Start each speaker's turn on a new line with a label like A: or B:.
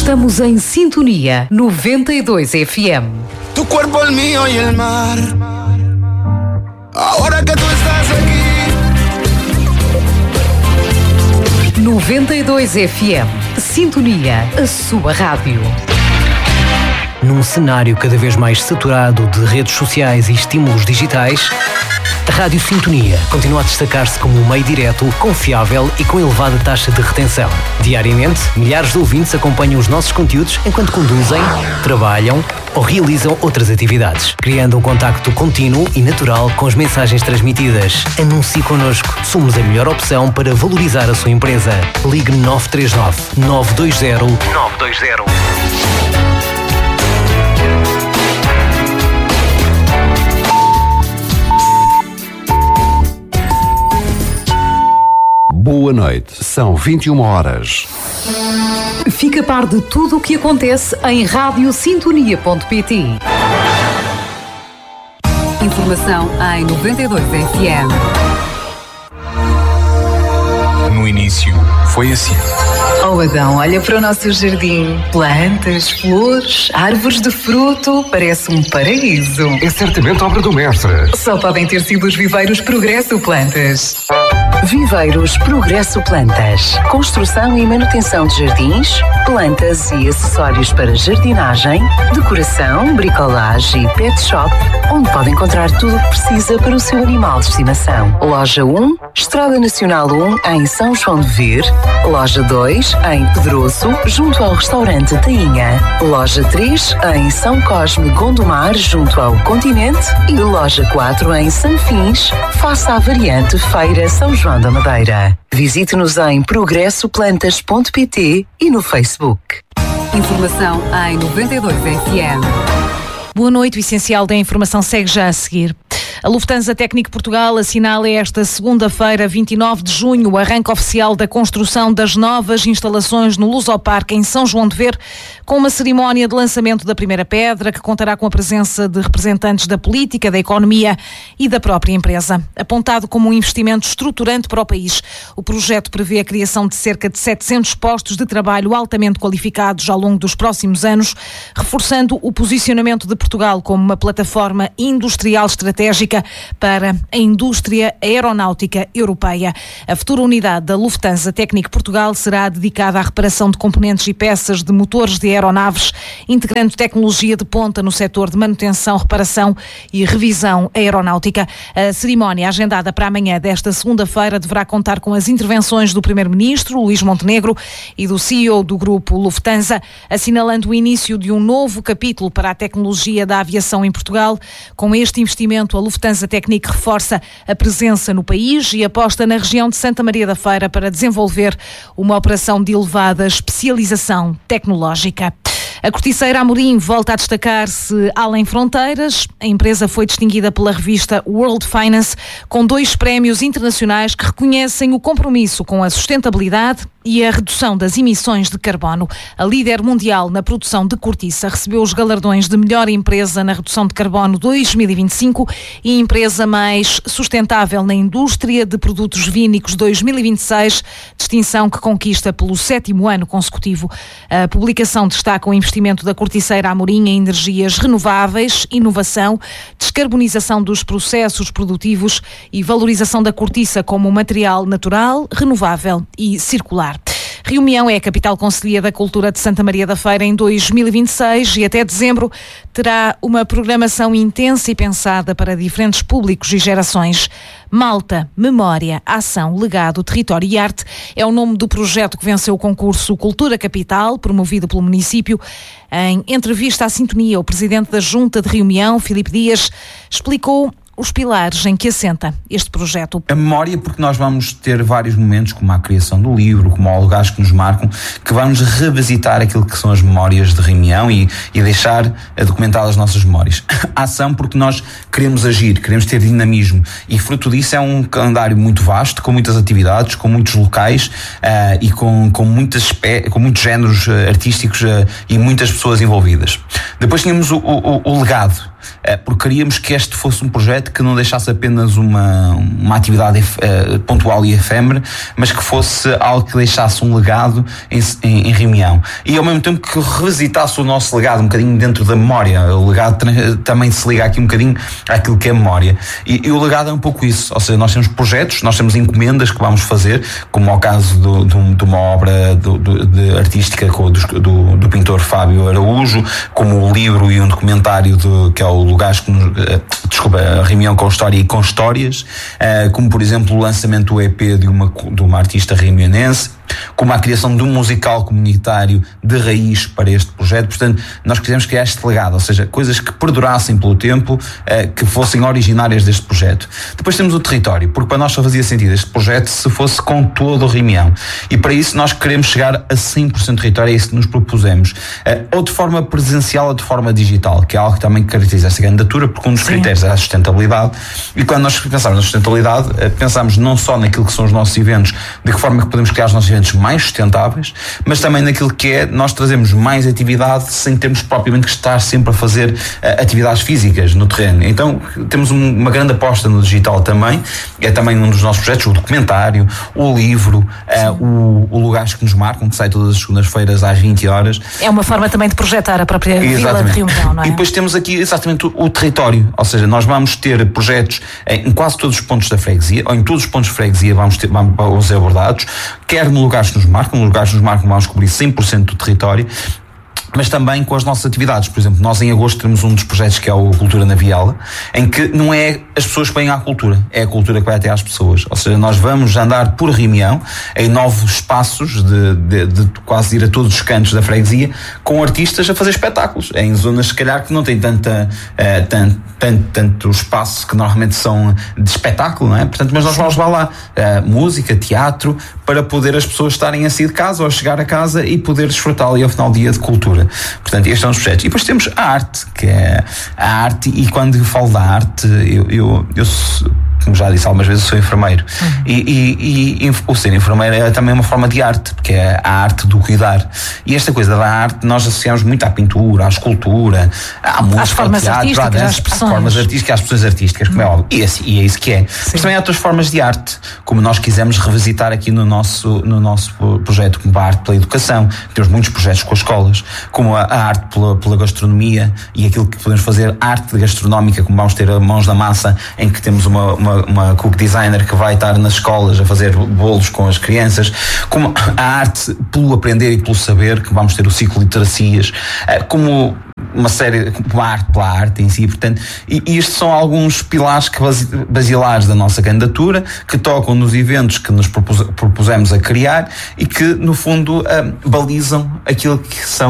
A: Estamos em sintonia 92 FM.
B: Tu cuerpo el mío y el mar. Ahora que tu estás aqui.
A: 92 FM. Sintonia, a sua rádio.
C: Num cenário cada vez mais saturado de redes sociais e estímulos digitais, a Rádio Sintonia continua a destacar-se como um meio direto, confiável e com elevada taxa de retenção. Diariamente, milhares de ouvintes acompanham os nossos conteúdos enquanto conduzem, trabalham ou realizam outras atividades, criando um contacto contínuo e natural com as mensagens transmitidas. Anuncie connosco. Somos a melhor opção para valorizar a sua empresa. Ligue 939 920 920.
D: Boa noite, são 21 horas.
A: Fica a par de tudo o que acontece em radiosintonia.pt. Informação em 92 FM.
E: No início, foi assim.
F: Oh Adão, olha para o nosso jardim. Plantas, flores, árvores de fruto. Parece um paraíso.
E: É certamente obra do mestre.
F: Só podem ter sido os Viveiros Progresso Plantas.
G: Viveiros Progresso Plantas. Construção e manutenção de jardins, plantas e acessórios para jardinagem, decoração, bricolagem e pet shop, onde pode encontrar tudo o que precisa para o seu animal de estimação. Loja 1, Estrada Nacional 1, em São João de Ver. Loja 2, em Pedroso, junto ao restaurante Tainha. Loja 3, em São Cosme, Gondomar, junto ao Continente. E loja 4, em Sanfins, face à variante Feira São João da Madeira. Visite-nos em progressoplantas.pt e no Facebook.
A: Informação em 92 FM.
H: Boa noite, o essencial da informação segue já a seguir. A Lufthansa Technik Portugal assinala esta segunda-feira, 29 de junho, o arranque oficial da construção das novas instalações no Lusoparque em São João de Ver, com uma cerimónia de lançamento da primeira pedra, que contará com a presença de representantes da política, da economia e da própria empresa. Apontado como um investimento estruturante para o país, o projeto prevê a criação de cerca de 700 postos de trabalho altamente qualificados ao longo dos próximos anos, reforçando o posicionamento de Portugal como uma plataforma industrial estratégica para a indústria aeronáutica europeia. A futura unidade da Lufthansa Technik Portugal será dedicada à reparação de componentes e peças de motores de aeronaves, integrando tecnologia de ponta no setor de manutenção, reparação e revisão aeronáutica. A cerimónia, agendada para amanhã desta segunda-feira, deverá contar com as intervenções do Primeiro-Ministro, Luís Montenegro, e do CEO do grupo Lufthansa, assinalando o início de um novo capítulo para a tecnologia da aviação em Portugal. Com este investimento, a Lufthansa Technik reforça a presença no país e aposta na região de Santa Maria da Feira para desenvolver uma operação de elevada especialização tecnológica. A corticeira Amorim volta a destacar-se além fronteiras. A empresa foi distinguida pela revista World Finance com 2 prémios internacionais que reconhecem o compromisso com a sustentabilidade e a redução das emissões de carbono. A líder mundial na produção de cortiça recebeu os galardões de melhor empresa na redução de carbono 2025 e empresa mais sustentável na indústria de produtos vínicos 2026, distinção que conquista pelo 7º ano consecutivo. A publicação destaca o investimento da corticeira Amorim em energias renováveis, inovação, descarbonização dos processos produtivos e valorização da cortiça como material natural, renovável e circular. Rio Mião é a capital concelhia da cultura de Santa Maria da Feira em 2026 e até dezembro terá uma programação intensa e pensada para diferentes públicos e gerações. Malta, Memória, Ação, Legado, Território e Arte é o nome do projeto que venceu o concurso Cultura Capital, promovido pelo município. Em entrevista à Sintonia, o presidente da Junta de Rio Mião, Filipe Dias, explicou os pilares em que assenta este projeto.
I: A memória, porque nós vamos ter vários momentos, como a criação do livro, como há lugares que nos marcam, que vamos revisitar aquilo que são as memórias de Rio e deixar documentar as nossas memórias. A ação, porque nós queremos agir, queremos ter dinamismo, e fruto disso é um calendário muito vasto, com muitas atividades, com muitos locais e com muitos géneros artísticos e muitas pessoas envolvidas. Depois tínhamos o legado. porque queríamos que este fosse um projeto que não deixasse apenas uma atividade pontual e efêmera, mas que fosse algo que deixasse um legado em Reunião. E ao mesmo tempo que revisitasse o nosso legado um bocadinho dentro da memória. O legado também se liga aqui um bocadinho àquilo que é memória. E o legado é um pouco isso. Ou seja, nós temos projetos, nós temos encomendas que vamos fazer, como ao caso de uma obra de artística do pintor Fábio Araújo, como o livro e um documentário que é o Lugares que a Reunião com História e com Histórias, como por exemplo o lançamento do EP de uma artista reunionense, como a criação de um musical comunitário de raiz para este projeto. Portanto, nós quisemos criar este legado, ou seja, coisas que perdurassem pelo tempo, que fossem originárias deste projeto. Depois temos o território, porque para nós só fazia sentido este projeto se fosse com todo o Reunião. E para isso nós queremos chegar a 100% de território, é isso que nos propusemos. Ou de forma presencial ou de forma digital, que é algo que também caracteriza esta candidatura, porque um dos critérios é a sustentabilidade. E quando nós pensamos na sustentabilidade, pensamos não só naquilo que são os nossos eventos, de que forma que podemos criar os nossos eventos mais sustentáveis, mas também naquilo que é, nós trazemos mais atividade sem termos propriamente que estar sempre a fazer atividades físicas no terreno. Então temos uma grande aposta no digital também, é também um dos nossos projetos, o documentário, o livro, o Lugares que nos Marcam, que sai todas as segundas-feiras às 20 horas. É uma forma também de projetar a própria vila de Reunião, não é? E depois temos aqui exatamente o território, ou seja, nós vamos ter projetos em quase todos os pontos da freguesia, ou em todos os pontos de freguesia vamos ser abordados, quer no Lugares que nos Marcam, vamos cobrir 100% do território, mas também com as nossas atividades. Por exemplo, nós em agosto temos um dos projetos que é o Cultura na Viela, em que não é as pessoas que vêm à cultura, é a cultura que vai até às pessoas. Ou seja, nós vamos andar por Reunião, em novos espaços, de quase ir a todos os cantos da freguesia, com artistas a fazer espetáculos, em zonas se calhar que não têm tanto espaço que normalmente são de espetáculo, não é? Portanto, mas nós vamos lá, música, teatro, para poder as pessoas estarem a sair de casa ou a chegar a casa e poder desfrutar ali ao final do dia de cultura. Portanto, estes são os projetos. E depois temos a arte, que é a arte, e quando eu falo da arte, eu como já disse algumas vezes, eu sou enfermeiro. E o ser enfermeiro é também uma forma de arte, porque é a arte do cuidar. E esta coisa da arte nós associamos muito à pintura, à escultura, à música, às formas artísticas, à dança, às formas artísticas, às expressões artísticas, como é óbvio. E é isso que é. Mas também há outras formas de arte, como nós quisemos revisitar aqui no nosso projeto, como a arte pela educação. Temos muitos projetos com as escolas, como a arte pela gastronomia e aquilo que podemos fazer, arte gastronómica, como vamos ter a Mãos na Massa, em que temos uma cook designer que vai estar nas escolas a fazer bolos com as crianças, como a arte pelo aprender e pelo saber, que vamos ter o ciclo de literacias, como uma série, como a arte pela arte em si. Portanto, e estes são alguns pilares basilares da nossa candidatura, que tocam nos eventos que nos propusemos a criar e que no fundo balizam aquilo que são